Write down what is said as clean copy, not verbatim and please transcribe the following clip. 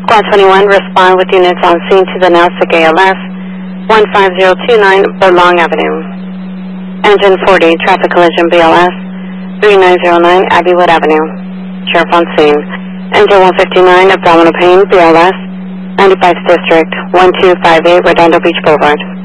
Squad 21, respond with units on scene to the Nelsec ALS 15029 Burlong Avenue. Engine 40, traffic collision BLS 3909 Abbeywood Avenue. Sheriff on scene. Engine 159, abdominal pain BLS 95th District 1258 Redondo Beach Boulevard.